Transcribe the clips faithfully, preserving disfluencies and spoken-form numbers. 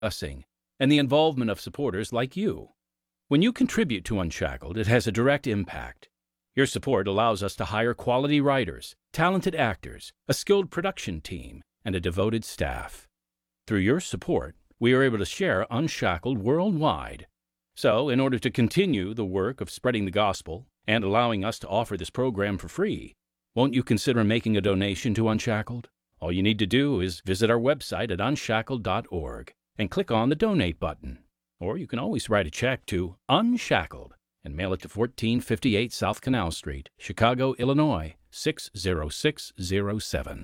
busing, and the involvement of supporters like you. When you contribute to Unshackled, it has a direct impact. Your support allows us to hire quality writers, talented actors, a skilled production team, and a devoted staff. Through your support, we are able to share Unshackled worldwide. So, in order to continue the work of spreading the gospel and allowing us to offer this program for free, won't you consider making a donation to Unshackled? All you need to do is visit our website at unshackled dot org and click on the Donate button. Or you can always write a check to Unshackled and mail it to fourteen fifty-eight South Canal Street, Chicago, Illinois, six zero six zero seven.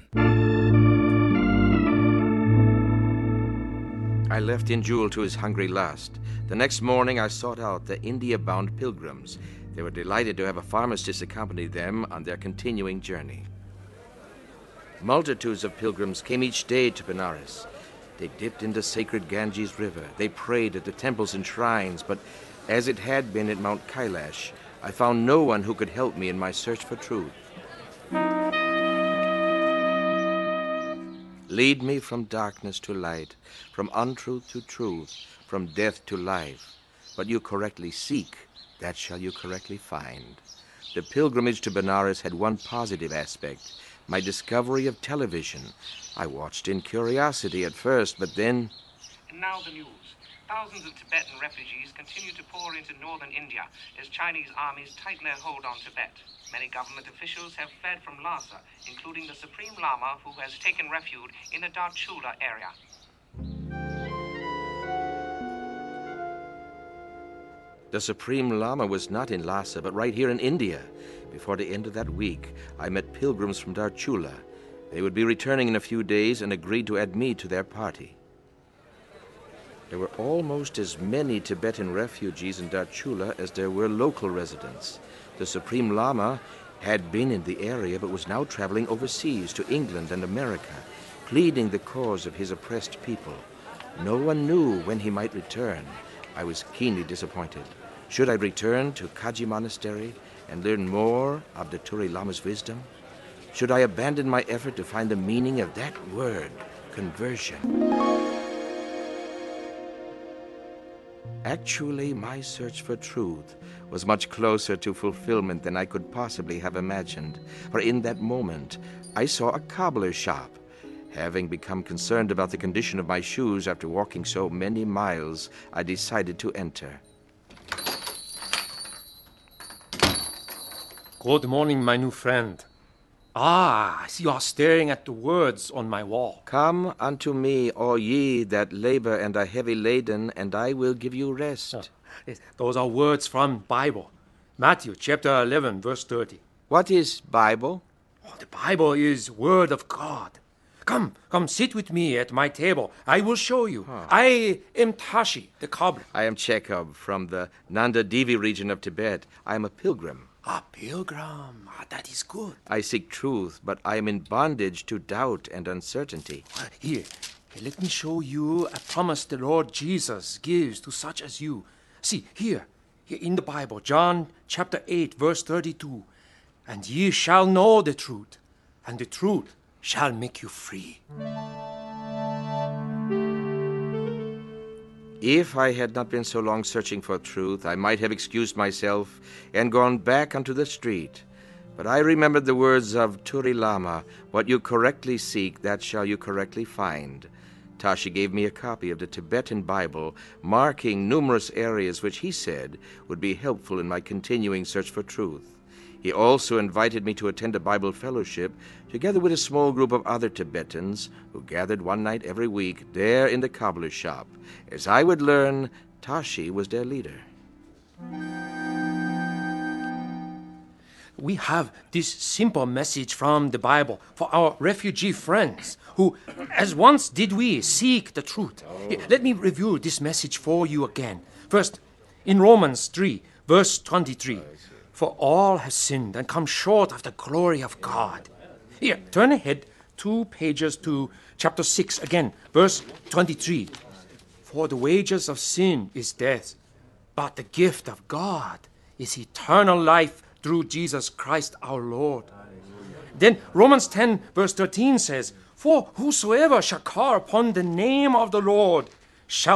I left Injul to his hungry lust. The next morning I sought out the India-bound pilgrims. They were delighted to have a pharmacist accompany them on their continuing journey. Multitudes of pilgrims came each day to Benares. They dipped into sacred Ganges River. They prayed at the temples and shrines, but as it had been at Mount Kailash, I found no one who could help me in my search for truth. Lead me from darkness to light, from untruth to truth, from death to life. What you correctly seek, that shall you correctly find. The pilgrimage to Benares had one positive aspect, my discovery of television. I watched in curiosity at first, but then... And now the news. Thousands of Tibetan refugees continue to pour into northern India as Chinese armies tighten their hold on Tibet. Many government officials have fled from Lhasa, including the Supreme Lama, who has taken refuge in the Darchula area. The Supreme Lama was not in Lhasa, but right here in India. Before the end of that week, I met pilgrims from Darchula. They would be returning in a few days and agreed to add me to their party. There were almost as many Tibetan refugees in Darchula as there were local residents. The Supreme Lama had been in the area but was now traveling overseas to England and America, pleading the cause of his oppressed people. No one knew when he might return. I was keenly disappointed. Should I return to Kaji Monastery and learn more of the Turi Lama's wisdom? Should I abandon my effort to find the meaning of that word, conversion? Actually, my search for truth was much closer to fulfillment than I could possibly have imagined, for in that moment I saw a cobbler's shop. Having become concerned about the condition of my shoes after walking so many miles, I decided to enter. Good morning, my new friend. Ah, I see you are staring at the words on my wall. Come unto me, all ye that labor and are heavy laden, and I will give you rest. Oh, yes, those are words from Bible. Matthew chapter eleven, verse thirty. What is Bible? Oh, the Bible is Word of God. Come, come sit with me at my table. I will show you. Huh. I am Tashi, the cobbler. I am Chekhov from the Nanda Devi region of Tibet. I am a pilgrim. A pilgrim. Ah, that is good. I seek truth, but I am in bondage to doubt and uncertainty. Here, here, let me show you a promise the Lord Jesus gives to such as you. See, here, here in the Bible, John chapter eight, verse thirty-two. And ye shall know the truth, and the truth shall make you free. If I had not been so long searching for truth, I might have excused myself and gone back onto the street. But I remembered the words of Turi Lama, what you correctly seek, that shall you correctly find. Tashi gave me a copy of the Tibetan Bible, marking numerous areas which he said would be helpful in my continuing search for truth. He also invited me to attend a Bible fellowship together with a small group of other Tibetans who gathered one night every week there in the cobbler's shop. As I would learn, Tashi was their leader. We have this simple message from the Bible for our refugee friends who, as once did we, seek the truth. Oh. Here, let me review this message for you again. First, in Romans three, verse twenty-three. For all have sinned and come short of the glory of God. Here, turn ahead two pages to chapter six again, verse twenty-three. For the wages of sin is death, but the gift of God is eternal life through Jesus Christ our Lord. Then Romans ten, verse thirteen says, For whosoever shall call upon the name of the Lord shall